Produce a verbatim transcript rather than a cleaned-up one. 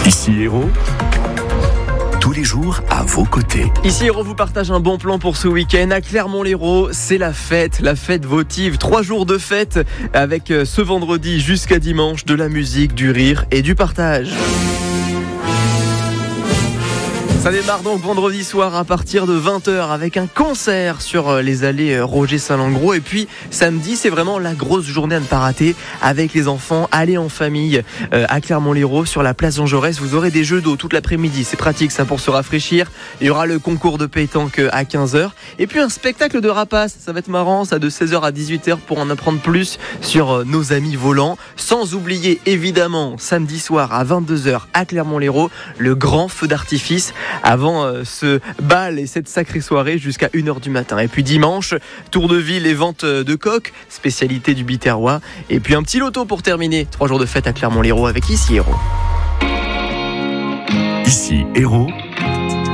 Ici Héros, tous les jours à vos côtés. Ici Héros vous partage un bon plan pour ce week-end. À Clermont-Lérault, c'est la fête, la fête votive. Trois jours de fête avec ce vendredi jusqu'à dimanche de la musique, du rire et du partage. Ça démarre donc vendredi soir à partir de vingt heures avec un concert sur les allées Roger Salengro. Et puis samedi, c'est vraiment la grosse journée à ne pas rater avec les enfants. Allez en famille à Clermont-Lérault sur la place Jean Jaurès. Vous aurez des jeux d'eau toute l'après-midi. C'est pratique ça pour se rafraîchir. Il y aura le concours de pétanque à quinze heures. Et puis un spectacle de rapaces. Ça va être marrant, ça de seize heures à dix-huit heures pour en apprendre plus sur nos amis volants. Sans oublier évidemment samedi soir à vingt-deux heures à Clermont-Lérault, le grand feu d'artifice avant euh, ce bal et cette sacrée soirée jusqu'à une heure du matin. Et puis dimanche, tour de ville et vente de coques, spécialité du Biterrois. Et puis un petit loto pour terminer. Trois jours de fête à Clermont-Lérault avec Ici Héros. Ici Héros.